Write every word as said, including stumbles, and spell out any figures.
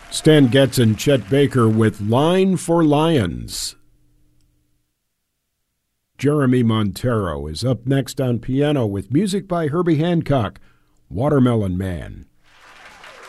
Stan Getz and Chet Baker with Line for Lions. Jeremy Montero is up next on piano with music by Herbie Hancock, Watermelon Man.